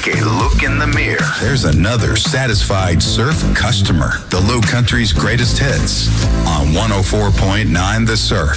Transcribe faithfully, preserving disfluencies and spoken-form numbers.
take a look in the mirror. There's another satisfied surf customer. The Low Country's greatest hits on one oh four point nine The Surf.